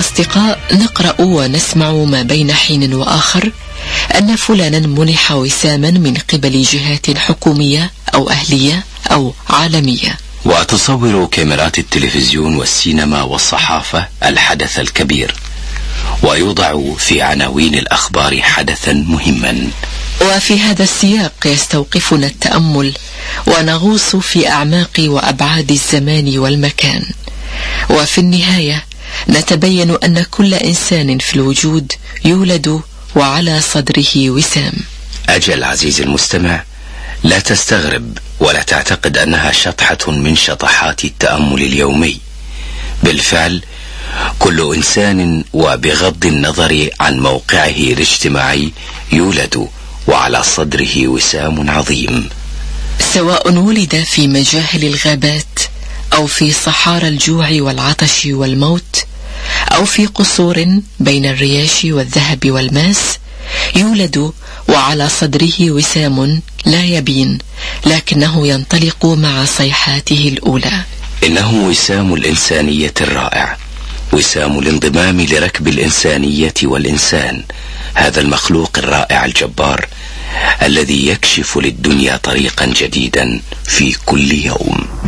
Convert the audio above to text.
الأصدقاء، نقرأ ونسمع ما بين حين وآخر أن فلانا منح وساما من قبل جهات حكومية أو أهلية أو عالمية. وتصور كاميرات التلفزيون والسينما والصحافة الحدث الكبير، ويوضع في عناوين الأخبار حدثا مهما. وفي هذا السياق يستوقفنا التأمل ونغوص في أعماق وأبعاد الزمان والمكان، وفي النهاية نتبين أن كل إنسان في الوجود يولد وعلى صدره وسام. أجل عزيزي المستمع، لا تستغرب ولا تعتقد أنها شطحة من شطحات التأمل اليومي. بالفعل كل إنسان وبغض النظر عن موقعه الاجتماعي يولد وعلى صدره وسام عظيم، سواء ولد في مجاهل الغابات أو في صحارى الجوع والعطش والموت أو في قصور بين الرياش والذهب والماس، يولد وعلى صدره وسام لا يبين لكنه ينطلق مع صيحاته الأولى. إنه وسام الإنسانية الرائع، وسام الانضمام لركب الإنسانية والإنسان، هذا المخلوق الرائع الجبار الذي يكشف للدنيا طريقا جديدا في كل يوم.